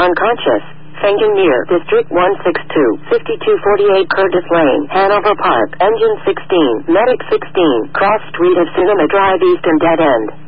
unconscious. Fainting near District 162, 5248 Curtis Lane, Hanover Park. Engine 16, Medic 16, Cross Street of Cinema Drive East and Dead End.